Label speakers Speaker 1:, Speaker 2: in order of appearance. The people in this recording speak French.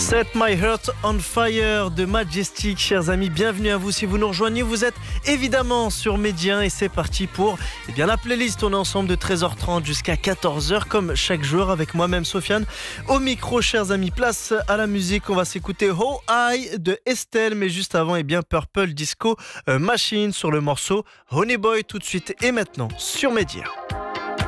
Speaker 1: Set My Heart on Fire de Majestic, chers amis, bienvenue à vous. Si vous nous rejoignez, vous êtes évidemment sur Média et c'est parti pour la playlist. On est ensemble de 13h30 jusqu'à 14h comme chaque jour avec moi-même Sofiane au micro. Chers amis, place à la musique. On va s'écouter How High de Estelle, mais juste avant Purple Disco Machine sur le morceau Honey Boy, tout de suite et maintenant sur Média.